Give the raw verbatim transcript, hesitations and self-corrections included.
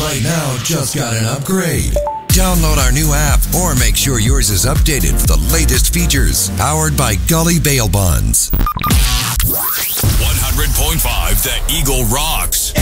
right now just got an upgrade. Download our new app or make sure yours is updated for the latest features. Powered by Gully Bail Bonds. one hundred point five The Eagle rocks.